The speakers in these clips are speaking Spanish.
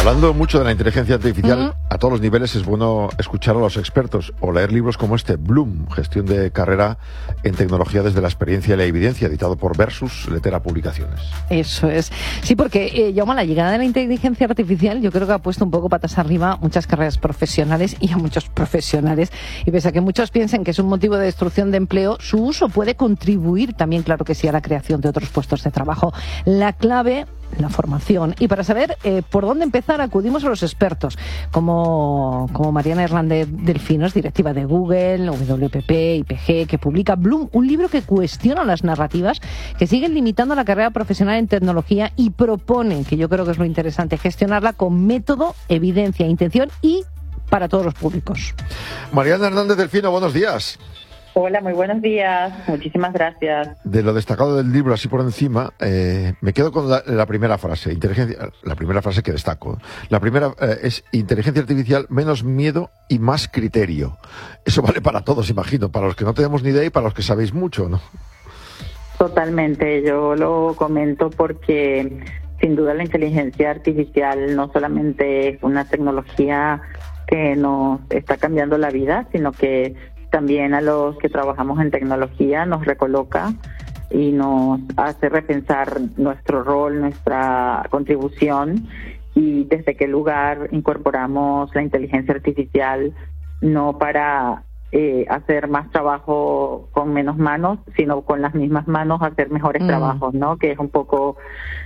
Hablando mucho de la inteligencia artificial, a todos los niveles es bueno escuchar a los expertos o leer libros como este, Bloom, Gestión de Carrera en Tecnología desde la Experiencia y la Evidencia, editado por Versus, Letera Publicaciones. Eso es. Sí, porque, Jaume, la llegada de la inteligencia artificial yo creo que ha puesto un poco patas arriba muchas carreras profesionales y a muchos profesionales. Y pese a que muchos piensen que es un motivo de destrucción de empleo, su uso puede contribuir también, claro que sí, a la creación de otros puestos de trabajo. La clave, la formación. Y para saber por dónde empezar, acudimos a los expertos, como Mariana Hernández Delfinos, directiva de Google, WPP, IPG, que publica Bloom, un libro que cuestiona las narrativas que siguen limitando la carrera profesional en tecnología y propone, que yo creo que es lo interesante, gestionarla con método, evidencia, intención y para todos los públicos. Mariana Hernández Delfino, buenos días. Hola, muy buenos días. Muchísimas gracias. De lo destacado del libro, así por encima, me quedo con la primera frase, la primera frase que destaco. La primera es inteligencia artificial, menos miedo y más criterio. Eso vale para todos, imagino, para los que no tenemos ni idea y para los que sabéis mucho, ¿no? Totalmente. Yo lo comento porque, sin duda, la inteligencia artificial no solamente es una tecnología que nos está cambiando la vida, sino que también a los que trabajamos en tecnología nos recoloca y nos hace repensar nuestro rol, nuestra contribución y desde qué lugar incorporamos la inteligencia artificial, no para hacer más trabajo con menos manos, sino con las mismas manos hacer mejores trabajos, ¿no? Que es un poco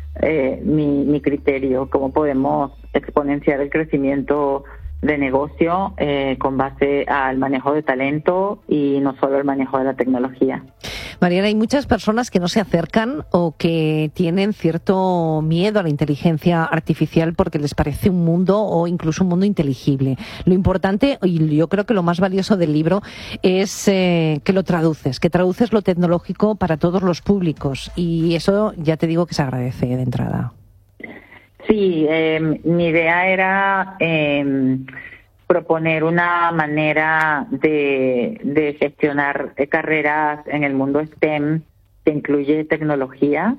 mi criterio, cómo podemos exponenciar el crecimiento de negocio con base al manejo de talento y no solo el manejo de la tecnología. Mariana, hay muchas personas que no se acercan o que tienen cierto miedo a la inteligencia artificial porque les parece un mundo o incluso un mundo inteligible. Lo importante, y yo creo que lo más valioso del libro, es que traduces lo tecnológico para todos los públicos, y eso ya te digo que se agradece de entrada. Sí, mi idea era proponer una manera de gestionar carreras en el mundo STEM que incluye tecnología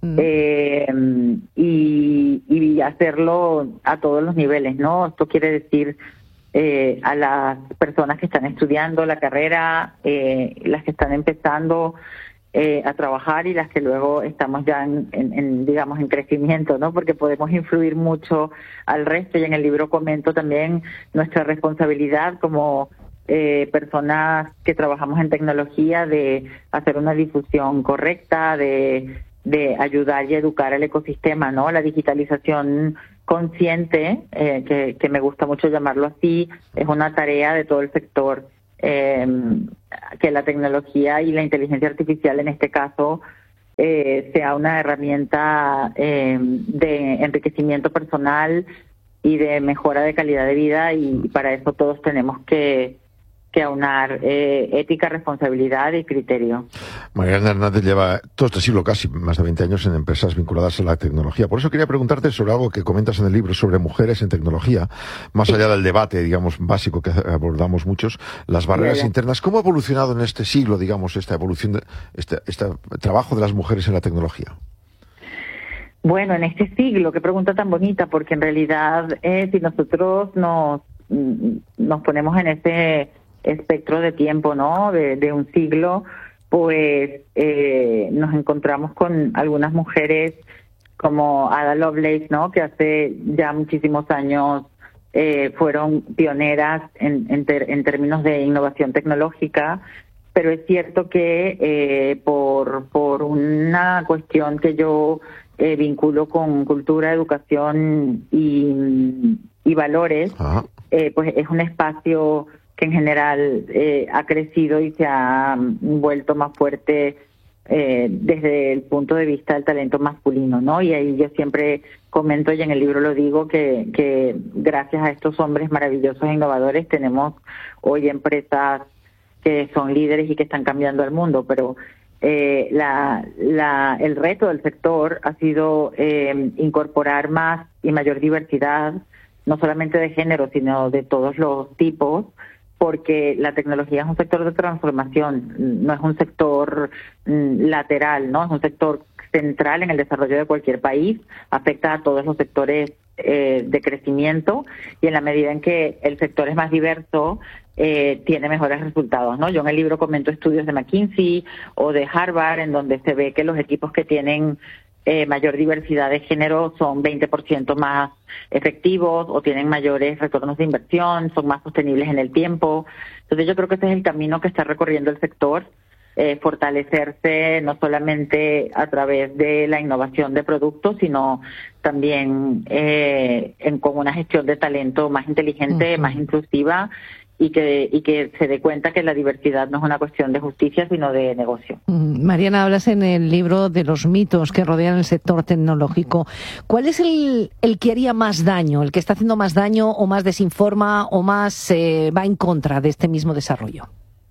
y hacerlo a todos los niveles, ¿no? Esto quiere decir a las personas que están estudiando la carrera, las que están empezando a trabajar y las que luego estamos ya digamos en crecimiento, ¿no? Porque podemos influir mucho al resto, y en el libro comento también nuestra responsabilidad como personas que trabajamos en tecnología de hacer una difusión correcta, de ayudar y educar al ecosistema, ¿no? La digitalización consciente, que me gusta mucho llamarlo así, es una tarea de todo el sector. Que la tecnología y la inteligencia artificial en este caso sea una herramienta de enriquecimiento personal y de mejora de calidad de vida, y para eso todos tenemos que aunar ética, responsabilidad y criterio. Mariana Hernández lleva todo este siglo, casi más de 20 años, en empresas vinculadas a la tecnología. Por eso quería preguntarte sobre algo que comentas en el libro sobre mujeres en tecnología, más allá del debate, digamos, básico que abordamos muchos, las barreras internas. ¿Cómo ha evolucionado en este siglo, digamos, esta evolución, este trabajo de las mujeres en la tecnología? Bueno, en este siglo, qué pregunta tan bonita, porque en realidad si nosotros nos ponemos en ese espectro de tiempo, ¿no? De un siglo, pues nos encontramos con algunas mujeres como Ada Lovelace, ¿no? Que hace ya muchísimos años fueron pioneras en términos de innovación tecnológica, pero es cierto que por una cuestión que yo vinculo con cultura, educación y valores, pues es un espacio que en general ha crecido y se ha vuelto más fuerte desde el punto de vista del talento masculino, ¿no? Y ahí yo siempre comento, y en el libro lo digo, que gracias a estos hombres maravillosos e innovadores tenemos hoy empresas que son líderes y que están cambiando el mundo, pero el reto del sector ha sido incorporar más y mayor diversidad, no solamente de género, sino de todos los tipos, porque la tecnología es un sector de transformación, no es un sector lateral, ¿no? Es un sector central en el desarrollo de cualquier país, afecta a todos los sectores de crecimiento, y en la medida en que el sector es más diverso, tiene mejores resultados, ¿no? Yo en el libro comento estudios de McKinsey o de Harvard, en donde se ve que los equipos que tienen mayor diversidad de género son 20% más efectivos o tienen mayores retornos de inversión, son más sostenibles en el tiempo. Entonces yo creo que ese es el camino que está recorriendo el sector, fortalecerse no solamente a través de la innovación de productos, sino también con una gestión de talento más inteligente, más inclusiva, y que se dé cuenta que la diversidad no es una cuestión de justicia, sino de negocio. Mariana, hablas en el libro de los mitos que rodean el sector tecnológico. ¿Cuál es el que haría más daño, el que está haciendo más daño o más desinforma o más va en contra de este mismo desarrollo?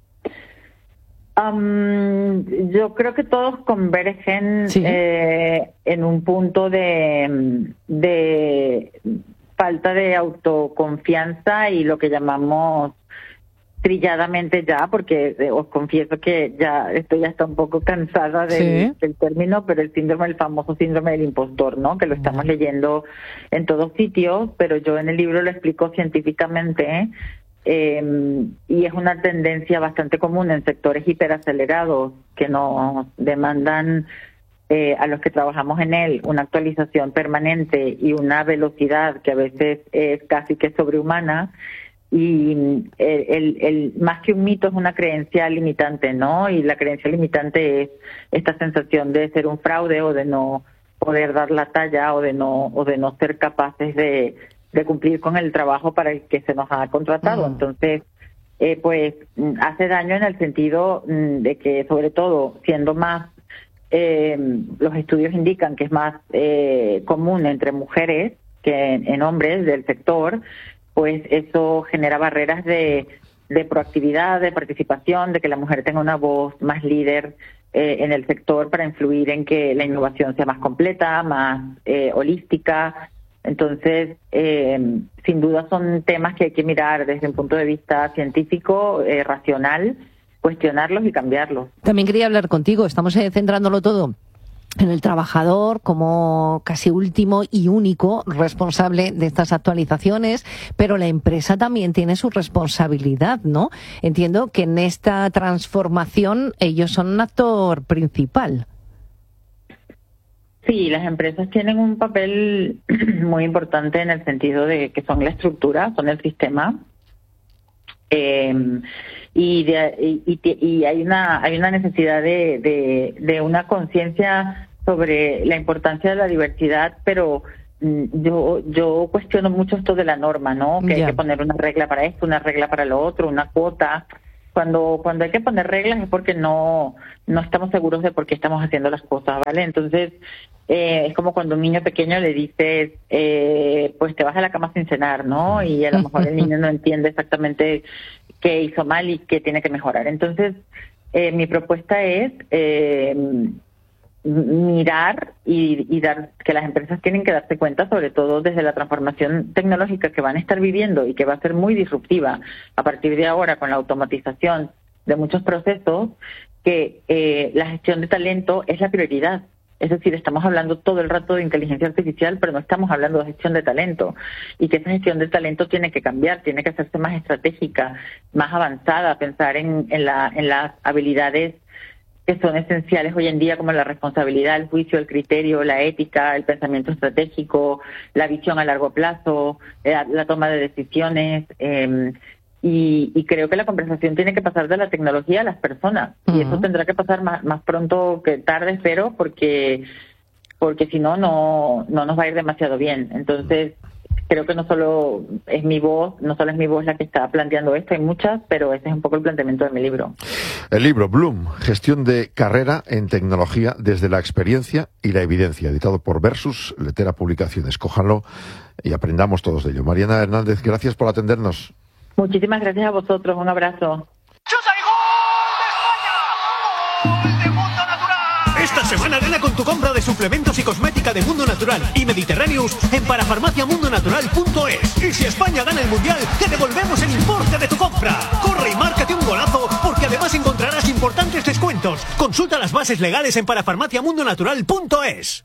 Yo creo que todos convergen en un punto de falta de autoconfianza y lo que llamamos trilladamente ya, porque os confieso que ya estoy hasta un poco cansada del término, pero el famoso síndrome del impostor, ¿no? Que lo estamos leyendo en todos sitios, pero yo en el libro lo explico científicamente, y es una tendencia bastante común en sectores hiperacelerados que nos demandan a los que trabajamos en él una actualización permanente y una velocidad que a veces es casi que sobrehumana. Y más que un mito es una creencia limitante, ¿no? Y la creencia limitante es esta sensación de ser un fraude o de no poder dar la talla o de no ser capaces de cumplir con el trabajo para el que se nos ha contratado. Entonces, pues hace daño en el sentido de que, sobre todo, siendo más, los estudios indican que es más común entre mujeres que en hombres del sector, pues eso genera barreras de proactividad, de participación, de que la mujer tenga una voz más líder en el sector para influir en que la innovación sea más completa, más holística. Entonces, sin duda son temas que hay que mirar desde un punto de vista científico, racional, cuestionarlos y cambiarlos. También quería hablar contigo, estamos centrándolo todo en el trabajador como casi último y único responsable de estas actualizaciones, pero la empresa también tiene su responsabilidad, ¿no? Entiendo que en esta transformación ellos son un actor principal. Sí, las empresas tienen un papel muy importante en el sentido de que son la estructura, son el sistema, y hay una necesidad de una conciencia sobre la importancia de la diversidad, pero yo cuestiono mucho esto de la norma, ¿no? Que hay que poner una regla para esto, una regla para lo otro, una cuota. Cuando hay que poner reglas es porque no estamos seguros de por qué estamos haciendo las cosas, ¿vale? Entonces, es como cuando a un niño pequeño le dices, pues te vas a la cama sin cenar, ¿no? Y a lo mejor el niño no entiende exactamente qué hizo mal y qué tiene que mejorar. Entonces, mi propuesta es mirar y dar que las empresas tienen que darse cuenta, sobre todo desde la transformación tecnológica que van a estar viviendo y que va a ser muy disruptiva a partir de ahora con la automatización de muchos procesos, que la gestión de talento es la prioridad. Es decir, estamos hablando todo el rato de inteligencia artificial, pero no estamos hablando de gestión de talento. Y que esa gestión de talento tiene que cambiar, tiene que hacerse más estratégica, más avanzada, pensar en las habilidades que son esenciales hoy en día, como la responsabilidad, el juicio, el criterio, la ética, el pensamiento estratégico, la visión a largo plazo, la toma de decisiones. Y creo que la conversación tiene que pasar de la tecnología a las personas. Y eso tendrá que pasar más pronto que tarde, espero, porque si no nos va a ir demasiado bien. Entonces, creo que no solo es mi voz la que está planteando esto, hay muchas, pero ese es un poco el planteamiento de mi libro. El libro Bloom, Gestión de Carrera en Tecnología desde la Experiencia y la Evidencia, editado por Versus, Letera Publicaciones. Cójanlo y aprendamos todos de ello. Mariana Hernández, gracias por atendernos. Muchísimas gracias a vosotros, un abrazo. Esta semana gana con tu compra de suplementos y cosmética de Mundo Natural y Mediterráneos en parafarmaciamundonatural.es. Y si España gana el Mundial, te devolvemos el importe de tu compra. Corre y márcate un golazo, porque además encontrarás importantes descuentos. Consulta las bases legales en parafarmaciamundonatural.es.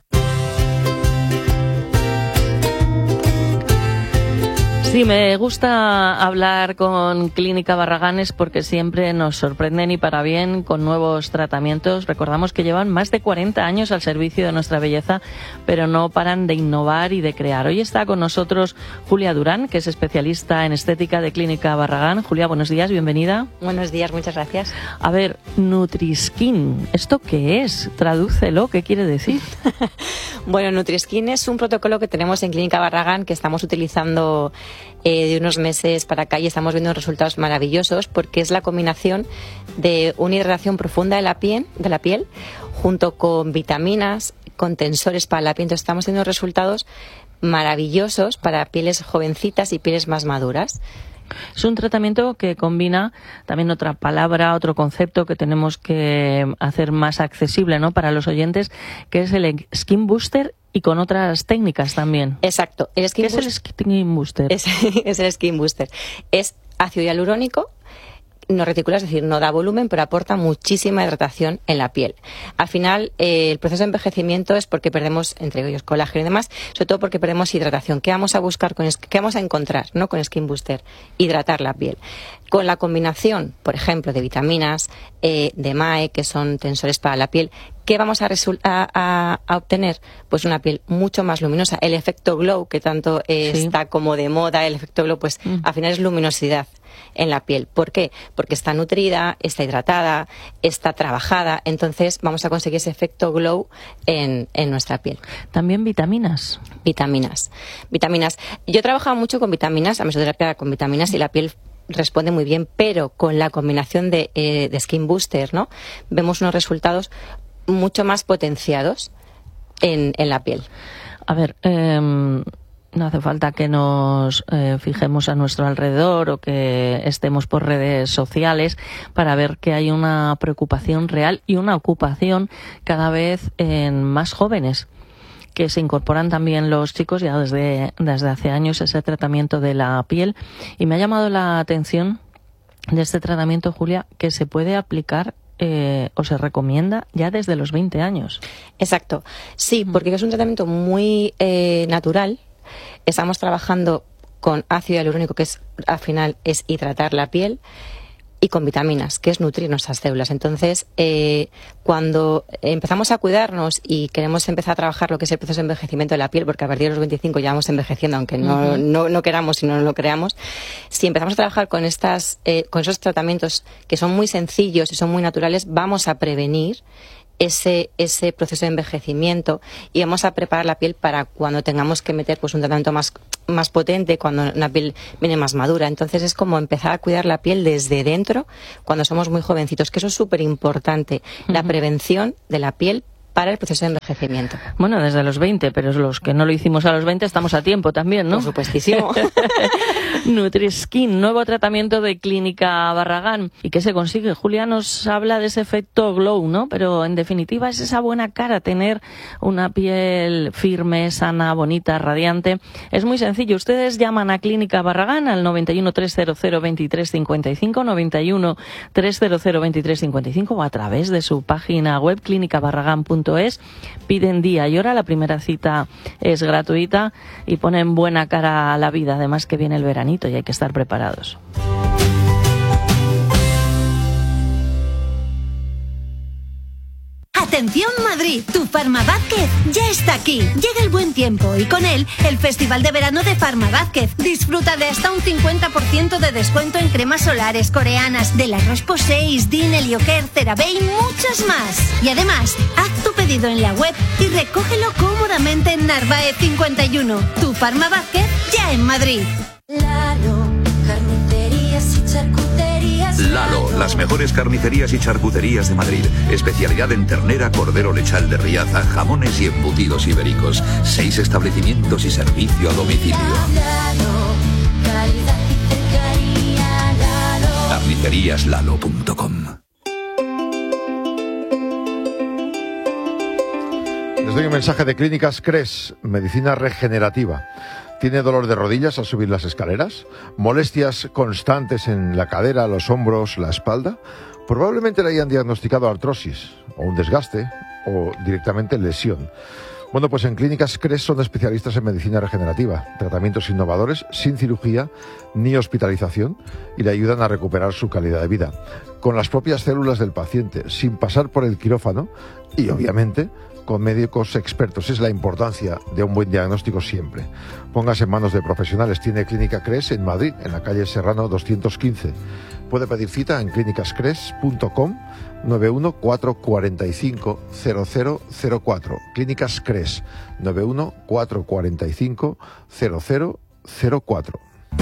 Sí, me gusta hablar con Clínica Barragán es porque siempre nos sorprenden y para bien con nuevos tratamientos. Recordamos que llevan más de 40 años al servicio de nuestra belleza, pero no paran de innovar y de crear. Hoy está con nosotros Julia Durán, que es especialista en estética de Clínica Barragán. Julia, buenos días, bienvenida. Buenos días, muchas gracias. A ver, Nutriskin, ¿esto qué es? Tradúcelo, ¿qué quiere decir? Bueno, Nutriskin es un protocolo que tenemos en Clínica Barragán que estamos utilizando de unos meses para acá y estamos viendo resultados maravillosos porque es la combinación de una hidratación profunda de la piel junto con vitaminas, con tensores para la piel. Entonces estamos teniendo resultados maravillosos para pieles jovencitas y pieles más maduras. Es un tratamiento que combina también otra palabra, otro concepto que tenemos que hacer más accesible, ¿no?, para los oyentes, que es el Skin Booster y con otras técnicas también. Exacto. ¿Qué es el Skin Booster? Es el Skin Booster. Es ácido hialurónico, no reticula, es decir, no da volumen, pero aporta muchísima hidratación en la piel. Al final, el proceso de envejecimiento es porque perdemos, entre ellos, colágeno y demás, sobre todo porque perdemos hidratación. ¿Qué vamos a buscar qué vamos a encontrar, ¿no?, con Skin Booster? Hidratar la piel. Con la combinación, por ejemplo, de vitaminas, de MAE, que son tensores para la piel, ¿qué vamos a obtener? Pues una piel mucho más luminosa. El efecto glow, que tanto está como de moda, el efecto glow, pues al final es luminosidad en la piel. ¿Por qué? Porque está nutrida, está hidratada, está trabajada, entonces vamos a conseguir ese efecto glow en nuestra piel. También vitaminas. Vitaminas. Yo he trabajado mucho con vitaminas, a mesoterapia con vitaminas, y la piel responde muy bien, pero con la combinación de Skin Booster, ¿no?, vemos unos resultados mucho más potenciados en la piel. A ver, no hace falta que nos fijemos a nuestro alrededor o que estemos por redes sociales para ver que hay una preocupación real y una ocupación cada vez en más jóvenes, que se incorporan también los chicos ya desde hace años ese tratamiento de la piel. Y me ha llamado la atención de este tratamiento, Julia, que se puede aplicar o se recomienda ya desde los 20 años. Exacto. Sí, porque es un tratamiento muy natural. Estamos trabajando con ácido hialurónico, que al final es hidratar la piel, y con vitaminas, que es nutrir nuestras células. Entonces, cuando empezamos a cuidarnos y queremos empezar a trabajar lo que es el proceso de envejecimiento de la piel, porque a partir de los 25 ya vamos envejeciendo, aunque no queramos y no lo creamos, si empezamos a trabajar con esos tratamientos que son muy sencillos y son muy naturales, vamos a prevenir ese proceso de envejecimiento y vamos a preparar la piel para cuando tengamos que meter pues un tratamiento más potente, cuando una piel viene más madura. Entonces es como empezar a cuidar la piel desde dentro cuando somos muy jovencitos, que eso es súper importante, la prevención de la piel para el proceso de envejecimiento. Bueno, desde los 20, pero los que no lo hicimos a los 20 estamos a tiempo también, ¿no? Por supuestísimo. Nutriskin, nuevo tratamiento de Clínica Barragán. ¿Y qué se consigue? Julia nos habla de ese efecto glow, ¿no? Pero en definitiva es esa buena cara, tener una piel firme, sana, bonita, radiante. Es muy sencillo. Ustedes llaman a Clínica Barragán al 91 300 2355, 91 300 2355 o a través de su página web clínicabarragán.es. Piden día y hora, la primera cita es gratuita y ponen buena cara a la vida, además que viene el veranito y hay que estar preparados. Atención Madrid, tu Farma Vázquez ya está aquí. Llega el buen tiempo y con él el Festival de Verano de Farma Vázquez. Disfruta de hasta un 50% de descuento en cremas solares coreanas de la Roche-Posay, Isdin, Helioker, CeraVe y muchas más. Y además, haz tu pedido en la web y recógelo cómodamente en Narváez 51. Tu Farma Vázquez ya en Madrid. Lalo, carnicerías y charcuterías. Lalo, las mejores carnicerías y charcuterías de Madrid. Especialidad en ternera, cordero lechal de Riaza, jamones y embutidos ibéricos. 6 establecimientos y servicio a domicilio. Lalo, calidad y cercanía. Lalo. Carniceríaslalo.com. Les doy un mensaje de Clínicas CRES, medicina regenerativa. ¿Tiene dolor de rodillas al subir las escaleras? ¿Molestias constantes en la cadera, los hombros, la espalda? Probablemente le hayan diagnosticado artrosis, o un desgaste, o directamente lesión. Bueno, pues en Clínicas CRES son especialistas en medicina regenerativa, tratamientos innovadores, sin cirugía ni hospitalización, y le ayudan a recuperar su calidad de vida, con las propias células del paciente, sin pasar por el quirófano y, obviamente, con médicos expertos. Es la importancia de un buen diagnóstico siempre. Póngase en manos de profesionales. Tiene Clínica CRES en Madrid, en la calle Serrano 215. Puede pedir cita en clínicascres.com 914450004. Clínicas CRES 914450004.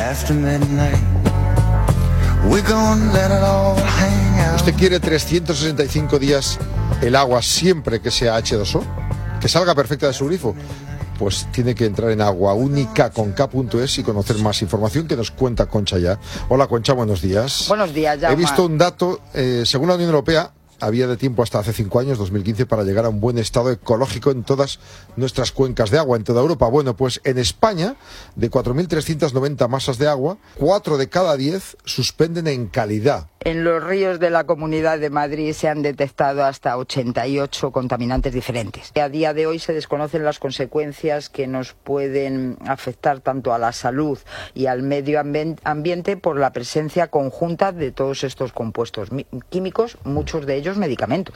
¿Usted quiere 365 días el agua siempre que sea H2O? ¿Que salga perfecta de su grifo? Pues tiene que entrar en aguaunicaconk.es y conocer más información, que nos cuenta Concha ya. Hola Concha, buenos días. Buenos días, Jaume. He visto un dato, según la Unión Europea, había de tiempo hasta hace 5 años, 2015, para llegar a un buen estado ecológico en todas nuestras cuencas de agua, en toda Europa. Bueno, pues en España, de 4.390 masas de agua, 4 de cada 10 suspenden en calidad. En los ríos de la Comunidad de Madrid se han detectado hasta 88 contaminantes diferentes. A día de hoy se desconocen las consecuencias que nos pueden afectar tanto a la salud y al medio ambiente por la presencia conjunta de todos estos compuestos químicos, muchos de ellos medicamentos.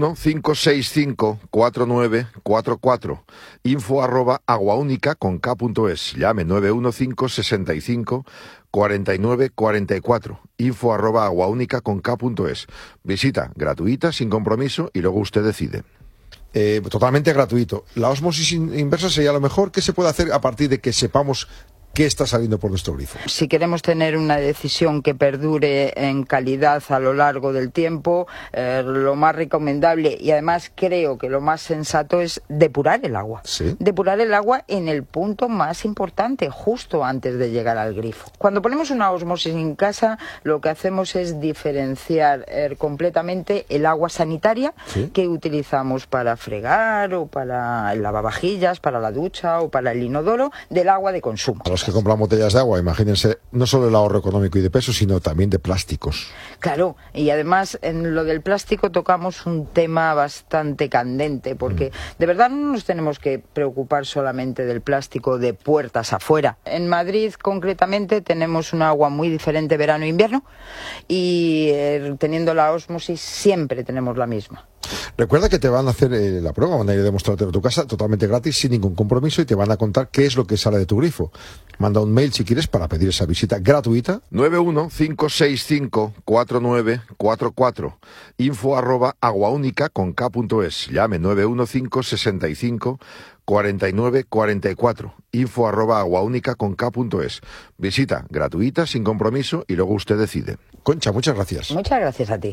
915654944, info@aguaunicaconk.es. Llame 915654944, info@aguaunicaconk.es. Visita gratuita, sin compromiso, y luego usted decide. Totalmente gratuito. La ósmosis inversa sería lo mejor. ¿Qué se puede hacer a partir de que sepamos qué está saliendo por nuestro grifo? Si queremos tener una decisión que perdure en calidad a lo largo del tiempo, lo más recomendable, y además creo que lo más sensato, es depurar el agua. ¿Sí? Depurar el agua en el punto más importante, justo antes de llegar al grifo. Cuando ponemos una ósmosis en casa, lo que hacemos es diferenciar completamente el agua sanitaria, ¿sí?, que utilizamos para fregar o para el lavavajillas, para la ducha o para el inodoro, del agua de consumo. A los que compran botellas de agua, imagínense, no solo el ahorro económico y de peso, sino también de plásticos. Claro, y además en lo del plástico tocamos un tema bastante candente, porque de verdad no nos tenemos que preocupar solamente del plástico de puertas afuera. En Madrid, concretamente, tenemos un agua muy diferente verano e invierno, y teniendo la ósmosis siempre tenemos la misma. Recuerda que te van a hacer la prueba, van a ir a demostrarte a tu casa totalmente gratis, sin ningún compromiso, y te van a contar qué es lo que sale de tu grifo. Manda un mail si quieres para pedir esa visita gratuita. 915654944, info@aguaunicaconk.es. Llame 915654944, info@aguaunicaconk.es. Visita gratuita, sin compromiso, y luego usted decide. Concha, muchas gracias. Muchas gracias a ti.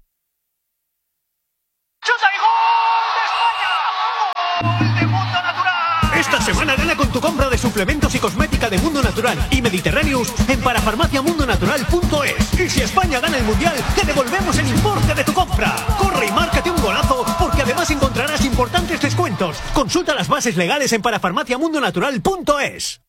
Esta semana gana con tu compra de suplementos y cosmética de Mundo Natural y Mediterráneos en parafarmaciamundonatural.es. Y si España gana el Mundial, te devolvemos el importe de tu compra. Corre y márcate un golazo, porque además encontrarás importantes descuentos. Consulta las bases legales en parafarmaciamundonatural.es.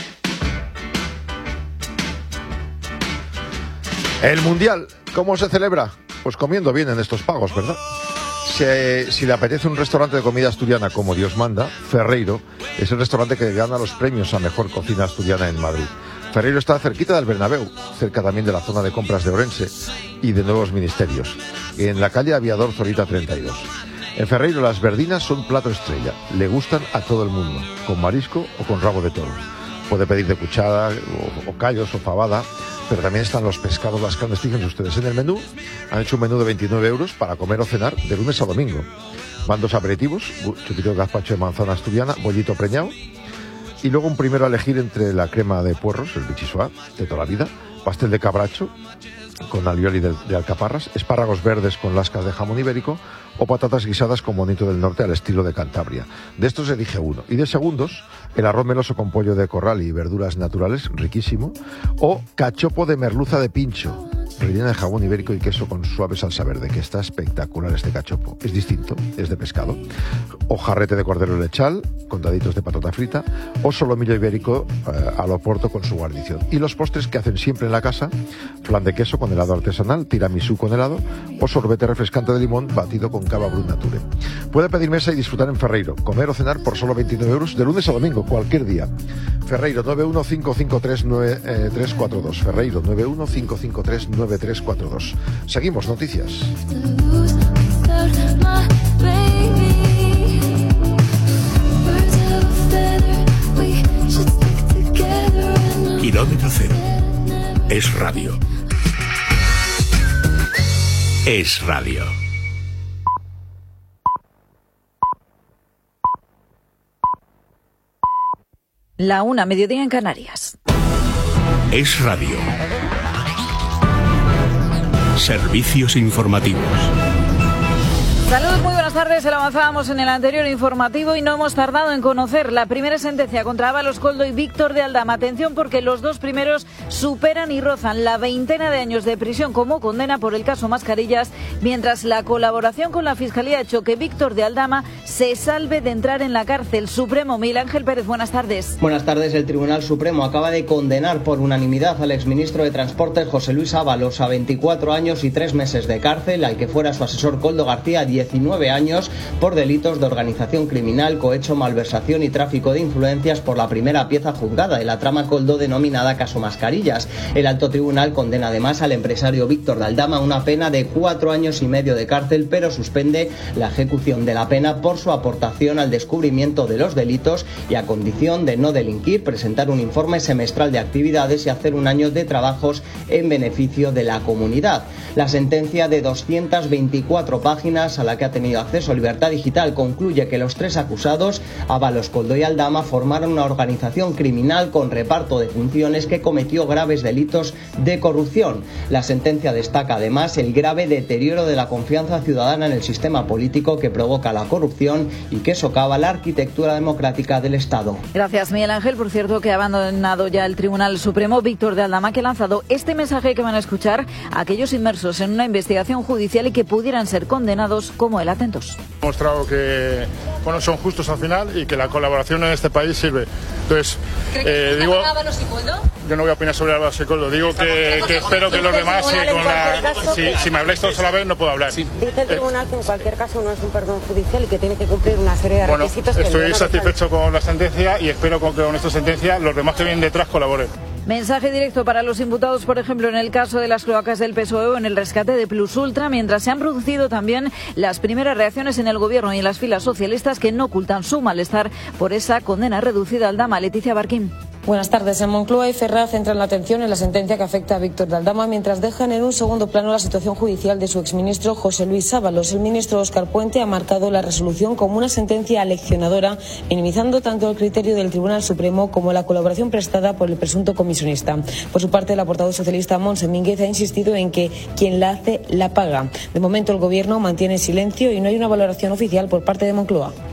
El Mundial, ¿cómo se celebra? Pues comiendo bien en estos pagos, ¿verdad? Si le apetece un restaurante de comida asturiana como Dios manda, Ferreiro es el restaurante que gana los premios a mejor cocina asturiana en Madrid. Ferreiro está cerquita del Bernabéu, cerca también de la zona de compras de Orense y de Nuevos Ministerios, en la calle Aviador Zorita 32. En Ferreiro las verdinas son plato estrella, le gustan a todo el mundo, con marisco o con rabo de toro. Puede pedir de cuchara o callos o fabada, pero también están los pescados, las carnes. Fíjense ustedes, en el menú han hecho un menú de 29 euros para comer o cenar de lunes a domingo. Van 2 aperitivos, chupito de gazpacho de manzana asturiana, bollito preñado, y luego un primero a elegir entre la crema de puerros, el bichissoa de toda la vida, pastel de cabracho con alioli de alcaparras, espárragos verdes con lascas de jamón ibérico, o patatas guisadas con bonito del norte al estilo de Cantabria. De estos elige uno. Y de segundos, el arroz meloso con pollo de corral y verduras naturales, riquísimo, o cachopo de merluza de pincho, rellena de jamón ibérico y queso con suave salsa verde, que está espectacular este cachopo. Es distinto, es de pescado. O jarrete de cordero lechal, con daditos de patata frita, o solomillo ibérico al oporto con su guarnición. Y los postres que hacen siempre en la casa: flan de queso con helado artesanal, tiramisú con helado, o sorbete refrescante de limón batido con cava Brut Nature. Puede pedir mesa y disfrutar en Ferreiro, comer o cenar por solo 29 euros de lunes a domingo, cualquier día. Ferreiro, 915539342. Ferreiro, 915539342. Seguimos, noticias. Kilómetro cero. Es radio. Es radio. La 1, mediodía en Canarias. Es radio. Servicios informativos. Saludos, muy buenas tardes. Se lo avanzábamos en el anterior informativo y no hemos tardado en conocer la primera sentencia contra Ábalos Koldo y Víctor de Aldama. Atención, porque los dos primeros superan y rozan la 20 de años de prisión como condena por el caso Mascarillas, mientras la colaboración con la Fiscalía ha hecho que Víctor de Aldama se salve de entrar en la cárcel. Supremo, Miguel Ángel Pérez, buenas tardes. Buenas tardes. El Tribunal Supremo acaba de condenar por unanimidad al exministro de Transportes José Luis Ábalos a 24 años y 3 meses de cárcel, al que fuera su asesor Koldo García 19 años por delitos de organización criminal, cohecho, malversación y tráfico de influencias por la primera pieza juzgada de la trama Koldo denominada Caso Mascarillas. El alto tribunal condena además al empresario Víctor de Aldama a una pena de 4 años y medio de cárcel, pero suspende la ejecución de la pena por su aportación al descubrimiento de los delitos y a condición de no delinquir, presentar un informe semestral de actividades y hacer un año de trabajos en beneficio de la comunidad. La sentencia de 224 páginas a la que ha tenido acceso Libertad Digital concluye que los 3 acusados, Ábalos, Koldo y Aldama, formaron una organización criminal con reparto de funciones que cometió graves delitos de corrupción. La sentencia destaca además el grave deterioro de la confianza ciudadana en el sistema político que provoca la corrupción y que socava la arquitectura democrática del Estado. Gracias, Miguel Ángel. Por cierto, que ha abandonado ya el Tribunal Supremo Víctor de Aldama, que ha lanzado este mensaje que van a escuchar a aquellos inmersos en una investigación judicial y que pudieran ser condenados como el atentos. Ha mostrado que son justos al final y que la colaboración en este país sirve. Entonces, digo, Ábalos y Koldo? Yo no voy a opinar sobre Ábalos y Koldo. Digo que espero que los demás, si me habláis todos a la vez, no puedo hablar. Dice el tribunal que en cualquier caso no es un perdón judicial y que tiene que cumplir una serie de requisitos. Estoy satisfecho con la sentencia y espero que con esta sentencia los demás que vienen detrás colaboren. Mensaje directo para los imputados, por ejemplo, en el caso de las cloacas del PSOE o en el rescate de Plus Ultra, mientras se han producido también las primeras reacciones en el gobierno y en las filas socialistas que no ocultan su malestar por esa condena reducida a Aldama. Leticia Barquín. Buenas tardes. En Moncloa y Ferraz centran la atención en la sentencia que afecta a Víctor de Aldama, mientras dejan en un segundo plano la situación judicial de su exministro José Luis Ábalos. El ministro Óscar Puente ha marcado la resolución como una sentencia aleccionadora, minimizando tanto el criterio del Tribunal Supremo como la colaboración prestada por el presunto comisionista. Por su parte, la portavoz socialista Montse Mínguez ha insistido en que quien la hace, la paga. De momento, el Gobierno mantiene silencio y no hay una valoración oficial por parte de Moncloa.